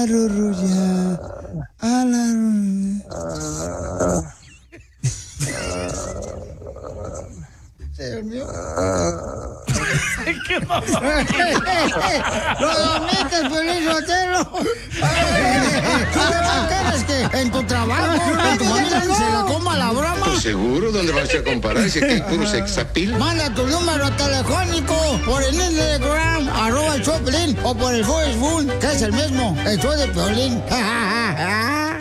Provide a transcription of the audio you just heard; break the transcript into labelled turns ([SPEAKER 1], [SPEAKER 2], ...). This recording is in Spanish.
[SPEAKER 1] Rurruya, a la Dios mío.
[SPEAKER 2] ¿Qué mamá?
[SPEAKER 1] ¡Lo dormiste, Piolín Sotelo! ¿Quieres que en tu trabajo, en tu familia, se la coma la broma?
[SPEAKER 3] Pues seguro, ¿dónde vas a comparar? Ese que hay puro sexapil.
[SPEAKER 1] Manda tu número telefónico por el Instagram, @el show de Piolín, o por el Facebook, que es el mismo, el show de Piolín.